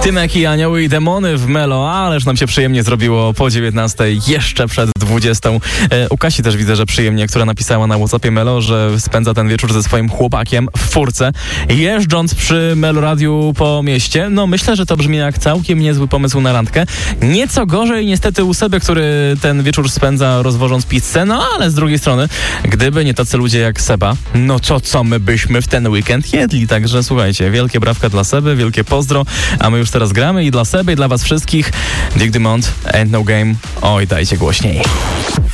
Tymek i Anioły i Demony w Melo, ależ nam się przyjemnie zrobiło po 19, jeszcze przed 20. U Kasi też widzę, że przyjemnie, która napisała na WhatsAppie Melo, że spędza ten wieczór ze swoim chłopakiem w furce, jeżdżąc przy Melo Radiu po mieście. No myślę, że to brzmi jak całkiem niezły pomysł na randkę. Nieco gorzej niestety u Seby, który ten wieczór spędza rozwożąc pizzę, no ale z drugiej strony, gdyby nie tacy ludzie jak Seba, no to co my byśmy w ten weekend jedli? Także słuchajcie, wielkie brawka dla Seby, wielkie pozdro, a my już teraz gramy i dla Seby, i dla was wszystkich. Dick Dumont, Ain't No Game. Oj, dajcie głośniej.